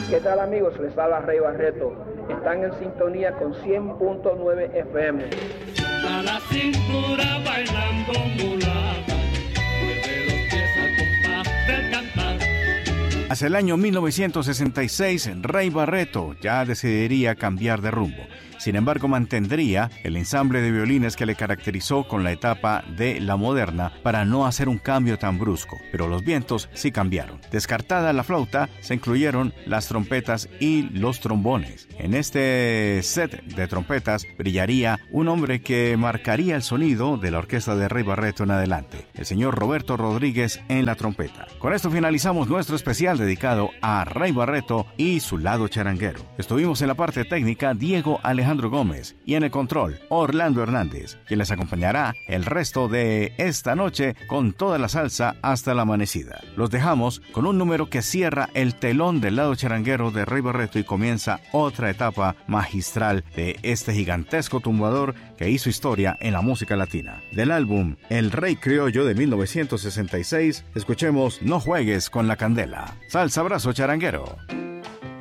¿Qué tal, amigos? Les habla Rey Barreto. Están en sintonía con 100.9 FM. A la cintura bailando mulata, mueve los pies al compás del cantar. Hacia el año 1966, Rey Barreto ya decidiría cambiar de rumbo. Sin embargo, mantendría el ensamble de violines que le caracterizó con la etapa de la moderna para no hacer un cambio tan brusco. Pero los vientos sí cambiaron. Descartada la flauta, se incluyeron las trompetas y los trombones. En este set de trompetas brillaría un hombre que marcaría el sonido de la orquesta de Rey Barreto en adelante, el señor Roberto Rodríguez en la trompeta. Con esto finalizamos nuestro especial dedicado a Rey Barreto y su lado charanguero. Estuvimos en la parte técnica Diego Alejandro Gómez y en el control Orlando Hernández, quien les acompañará el resto de esta noche con toda la salsa hasta la amanecida. Los dejamos con un número que cierra el telón del lado charanguero de Rey Barreto y comienza otra etapa magistral de este gigantesco tumbador que hizo historia en la música latina. Del álbum El Rey Criollo de 1966, escuchemos No Juegues con la Candela. Salsa abrazo charanguero.